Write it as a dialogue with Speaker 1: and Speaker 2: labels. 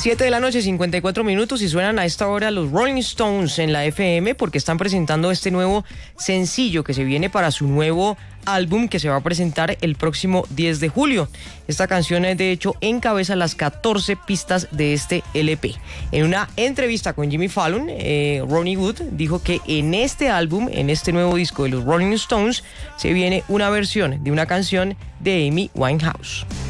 Speaker 1: 7 de la noche, 54 minutos, y suenan a esta hora los Rolling Stones en la FM porque están presentando este nuevo sencillo que se viene para su nuevo álbum que se va a presentar el próximo 10 de julio. Esta canción, de hecho, encabeza las 14 pistas de este LP. En una entrevista con Jimmy Fallon, Ronnie Wood dijo que en este álbum, en este nuevo disco de los Rolling Stones, se viene una versión de una canción de Amy Winehouse.